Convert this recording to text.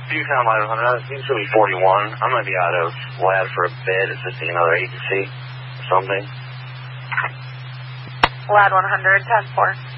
Buchanan Live 100, it seems to be 41. I'm going to be out of lab for a bit. Is this another agency or something? Lab 100, 10-4.